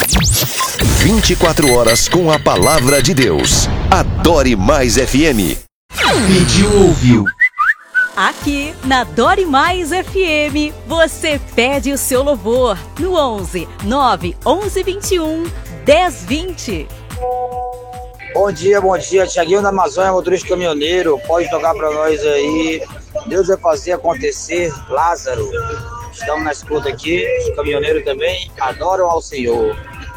24 horas com a palavra de Deus. Adore Mais FM. Pediu, ouviu. Aqui na Dore Mais FM, você pede o seu louvor no 11 9 11 21 10 20. Bom dia, Thiaguinho da Amazônia, motorista caminhoneiro, pode tocar pra nós aí. Deus vai fazer acontecer, Lázaro. Estamos na escuta aqui, os caminhoneiros também adoram ao Senhor.